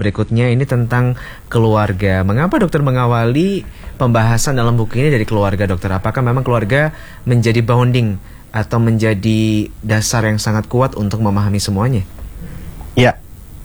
berikutnya ini tentang keluarga. Mengapa dokter mengawali pembahasan dalam buku ini dari keluarga, dokter? Apakah memang keluarga menjadi bounding atau menjadi dasar yang sangat kuat untuk memahami semuanya? Ya,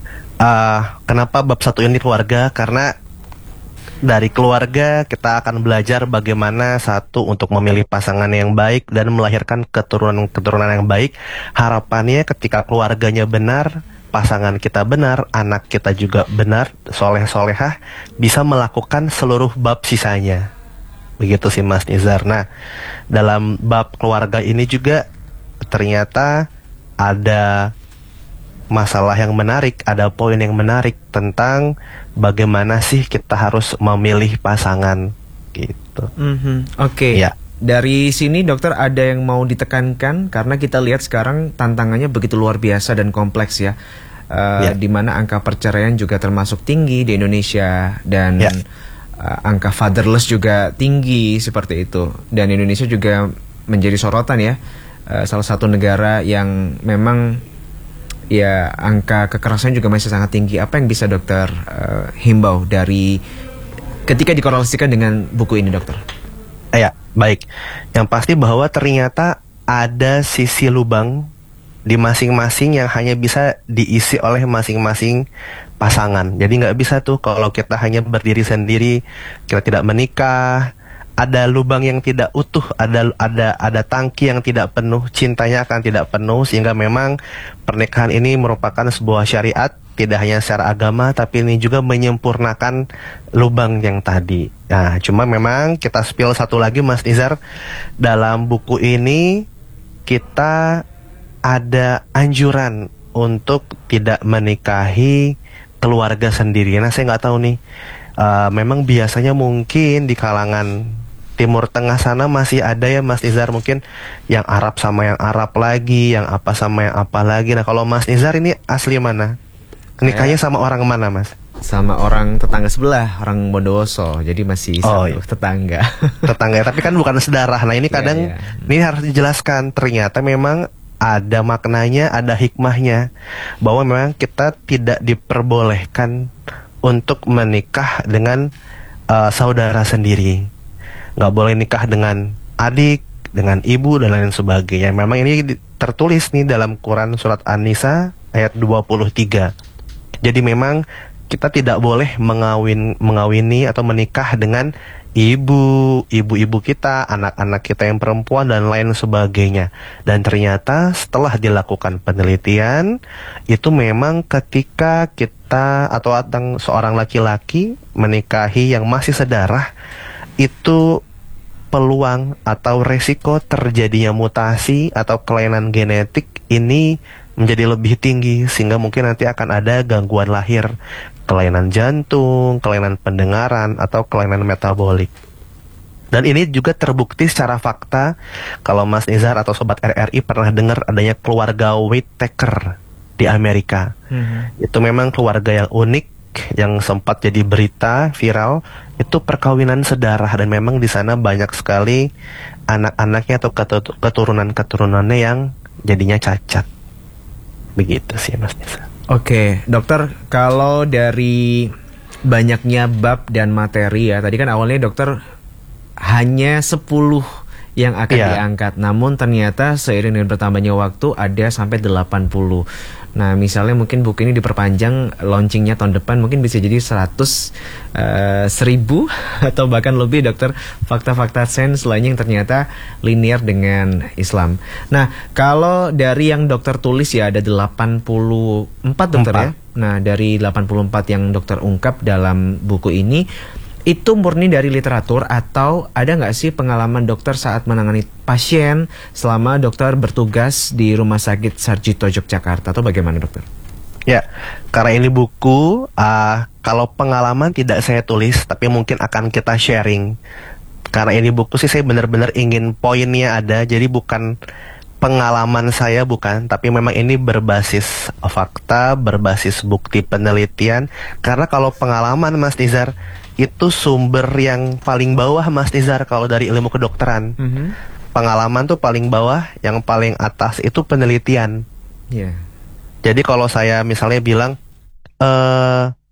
kenapa bab 1 ini keluarga? Karena dari keluarga kita akan belajar bagaimana satu untuk memilih pasangan yang baik dan melahirkan keturunan yang baik. Harapannya ketika keluarganya benar, pasangan kita benar, anak kita juga benar, soleh-solehah, bisa melakukan seluruh bab sisanya. Begitu sih Mas Nizar. Nah, dalam bab keluarga ini juga ternyata ada masalah yang menarik, ada poin yang menarik tentang bagaimana sih kita harus memilih pasangan gitu. Oke. Ya. Dari sini dokter ada yang mau ditekankan karena kita lihat sekarang tantangannya begitu luar biasa dan kompleks ya. Di mana angka perceraian juga termasuk tinggi di Indonesia dan angka fatherless juga tinggi seperti itu. Dan Indonesia juga menjadi sorotan ya. Salah satu negara yang memang ya angka kekerasan juga masih sangat tinggi. Apa yang bisa dokter himbau dari ketika dikorelasikan dengan buku ini, dokter? Ya, baik. Yang pasti bahwa ternyata ada sisi lubang di masing-masing yang hanya bisa diisi oleh masing-masing pasangan. Jadi nggak bisa tuh kalau kita hanya berdiri sendiri, kita tidak menikah. Ada lubang yang tidak utuh, ada tangki yang tidak penuh, cintanya akan tidak penuh, sehingga memang pernikahan ini merupakan sebuah syariat, tidak hanya secara agama, tapi ini juga menyempurnakan lubang yang tadi. Nah, cuma memang kita spill satu lagi Mas Nizar, dalam buku ini kita ada anjuran untuk tidak menikahi keluarga sendiri. Nah, saya nggak tahu nih, memang biasanya mungkin di kalangan Timur Tengah sana masih ada ya Mas Nizar, mungkin yang Arab sama yang Arab lagi, yang apa sama yang apa lagi. Nah, kalau Mas Nizar ini asli mana? Nikahnya sama orang mana, Mas? Sama orang tetangga sebelah, orang Bondowoso. Jadi masih tetangga. Tetangga, tapi kan bukan sedarah. Nah, ini kadang ini harus dijelaskan. Ternyata memang ada maknanya, ada hikmahnya, bahwa memang kita tidak diperbolehkan untuk menikah dengan saudara sendiri. Nggak boleh nikah dengan adik, dengan ibu, dan lain sebagainya. Memang ini tertulis nih dalam Quran Surat An-Nisa ayat 23. Jadi memang kita tidak boleh mengawini atau menikah dengan ibu-ibu kita, anak-anak kita yang perempuan, dan lain sebagainya. Dan ternyata setelah dilakukan penelitian, itu memang ketika kita atau seorang laki-laki menikahi yang masih sedarah, itu peluang atau resiko terjadinya mutasi atau kelainan genetik ini menjadi lebih tinggi, sehingga mungkin nanti akan ada gangguan lahir, kelainan jantung, kelainan pendengaran, atau kelainan metabolik. Dan ini juga terbukti secara fakta. Kalau Mas Nizar atau Sobat RRI pernah dengar adanya keluarga Whittaker di Amerika. Itu memang keluarga yang unik, yang sempat jadi berita viral. Itu perkawinan sedarah, dan memang di sana banyak sekali anak-anaknya atau keturunan-keturunannya yang jadinya cacat. Begitu sih Mas Nizar. Oke, dokter, kalau dari banyaknya bab dan materi ya, tadi kan awalnya dokter hanya 10 yang akan diangkat, namun ternyata seiring dengan bertambahnya waktu ada sampai 80. Nah, misalnya mungkin buku ini diperpanjang, launchingnya tahun depan mungkin bisa jadi 100, 1000 atau bahkan lebih, dokter, fakta-fakta sains lainnya yang ternyata linear dengan Islam. Nah, kalau dari yang dokter tulis ya ada 84 dokter ya. Nah, dari 84 yang dokter ungkap dalam buku ini, itu murni dari literatur atau ada nggak sih pengalaman dokter saat menangani pasien selama dokter bertugas di Rumah Sakit Sarjito Yogyakarta, atau bagaimana dokter? Ya, karena ini buku, kalau pengalaman tidak saya tulis, tapi mungkin akan kita sharing. Karena ini buku sih saya benar-benar ingin poinnya ada, jadi bukan pengalaman saya, bukan, tapi memang ini berbasis fakta, berbasis bukti penelitian. Karena kalau pengalaman Mas Nizar, itu sumber yang paling bawah Mas Nizar kalau dari ilmu kedokteran. Pengalaman tuh paling bawah, yang paling atas itu penelitian. Jadi kalau saya misalnya bilang